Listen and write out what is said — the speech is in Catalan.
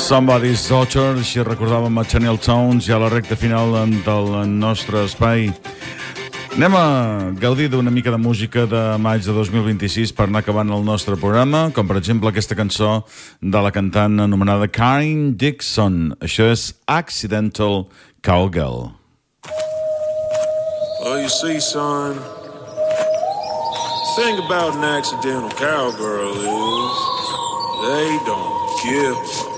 Somebody's Daughter, així recordàvem a Chanel Towns, ja a la recta final del nostre espai. Anem a gaudir d'una mica de música de maig de 2026 per anar acabant el nostre programa, com per exemple aquesta cançó de la cantant anomenada Karen Dixon. Això és Accidental Cowgirl. Well, you see, son, the thing about an accidental cowgirl is they don't give a